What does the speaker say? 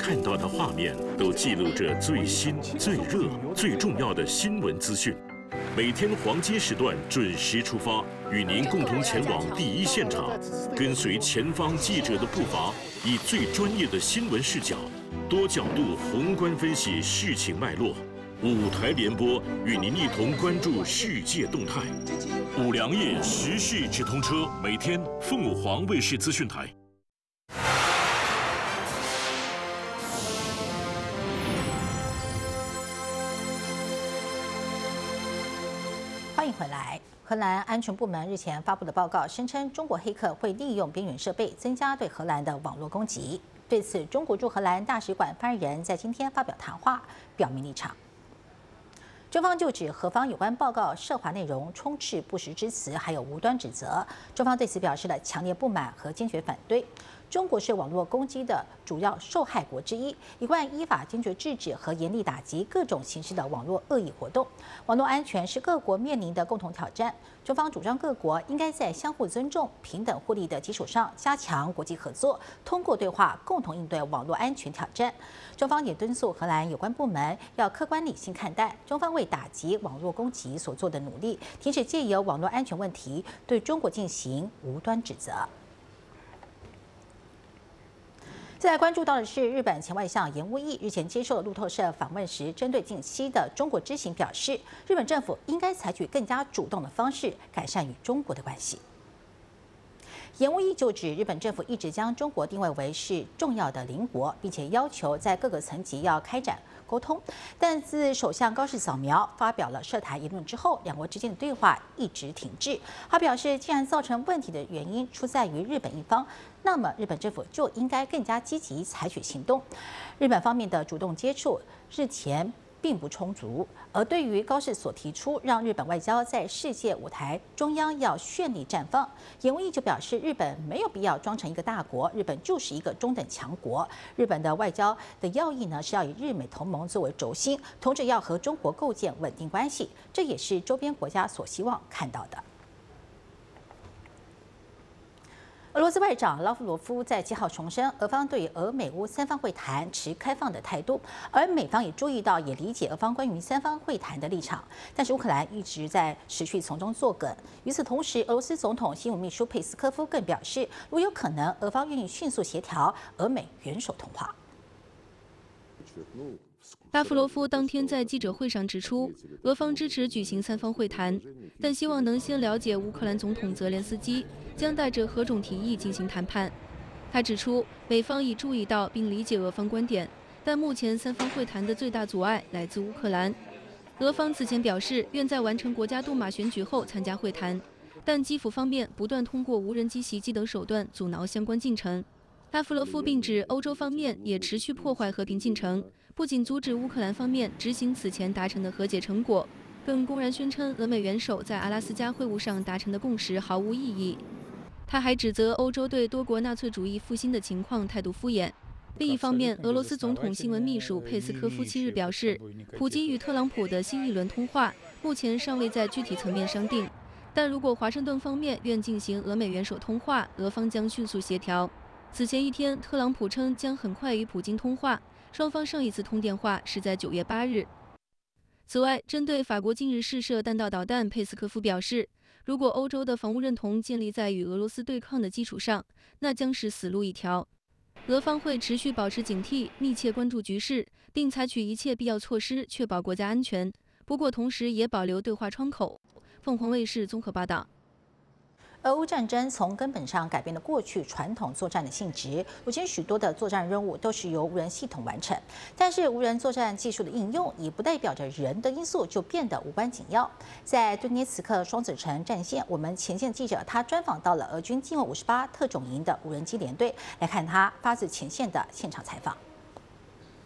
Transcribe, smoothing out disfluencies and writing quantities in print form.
看到的画面都记录着最新、最热、最重要的新闻资讯。每天黄金时段准时出发，与您共同前往第一现场，跟随前方记者的步伐，以最专业的新闻视角，多角度宏观分析事情脉络。5台联播与您一同关注世界动态。5粮液时事直通车，每天凤凰卫视资讯台。 欢迎回来。荷兰安全部门日前发布的报告声称，中国黑客会利用边缘设备增加对荷兰的网络攻击。对此，中国驻荷兰大使馆发言人在今天发表谈话，表明立场。中方就指荷方有关报告涉华内容充斥不实之词，还有无端指责。中方对此表示了强烈不满和坚决反对。中国是网络攻击的主要受害国之一，一贯依法坚决制止和严厉打击各种形式的网络恶意活动。网络安全是各国面临的共同挑战。中方主张各国应该在相互尊重、平等互利的基础上加强国际合作，通过对话共同应对网络安全挑战。中方也敦促荷兰有关部门要客观理性看待中方为打击网络攻击所做的努力，停止借由网络安全问题对中国进行无端指责。再来关注到的是，日本前外相岩屋义日前接受了路透社访问时，针对近期的中国之行表示，日本政府应该采取更加主动的方式改善与中国的关系。岩屋义就指，日本政府一直将中国定位为是重要的邻国，并且要求在各个层级要开展沟通。但自首相高市早苗发表了涉台言论之后，两国之间的对话一直停滞。他表示，既然造成问题的原因出在于日本一方，那么日本政府就应该更加积极采取行动。日本方面的主动接触日前并不充足，而对于高市所提出让日本外交在世界舞台中央要绚丽绽放，岩屋义就表示，日本没有必要装成一个大国，日本就是一个中等强国。日本的外交的要义呢，是要以日美同盟作为轴心，同时要和中国构建稳定关系，这也是周边国家所希望看到的。俄罗斯外长拉夫罗夫在7号重申，俄方对俄美乌三方会谈持开放的态度，而美方也注意到，也理解俄方关于三方会谈的立场。但是乌克兰一直在持续从中作梗。与此同时，俄罗斯总统新闻秘书佩斯科夫更表示，如果有可能，俄方愿意迅速协调俄美元首通话。 拉夫罗夫当天在记者会上指出，俄方支持举行三方会谈，但希望能先了解乌克兰总统泽连斯基将带着何种提议进行谈判。他指出，美方已注意到并理解俄方观点，但目前三方会谈的最大阻碍来自乌克兰。俄方此前表示愿在完成国家杜马选举后参加会谈，但基辅方面不断通过无人机袭击等手段阻挠相关进程。拉夫罗夫并指，欧洲方面也持续破坏和平进程，不仅阻止乌克兰方面执行此前达成的和解成果，更公然宣称俄美元首在阿拉斯加会晤上达成的共识毫无意义。他还指责欧洲对多国纳粹主义复兴的情况态度敷衍。另一方面，俄罗斯总统新闻秘书佩斯科夫7日表示，普京与特朗普的新一轮通话目前尚未在具体层面商定，但如果华盛顿方面愿进行俄美元首通话，俄方将迅速协调。此前一天，特朗普称将很快与普京通话，双方上一次通电话是在9月8日。此外，针对法国近日试射弹道导弹，佩斯科夫表示，如果欧洲的防务认同建立在与俄罗斯对抗的基础上，那将是死路一条。俄方会持续保持警惕，密切关注局势，并采取一切必要措施，确保国家安全。不过，同时也保留对话窗口。凤凰卫视综合报道。 俄乌战争从根本上改变了过去传统作战的性质，如今许多的作战任务都是由无人系统完成。但是无人作战技术的应用，也不代表着人的因素就变得无关紧要。在顿涅茨克双子城战线，我们前线记者他专访到了俄军近卫58特种营的无人机连队，来看他发自前线的现场采访。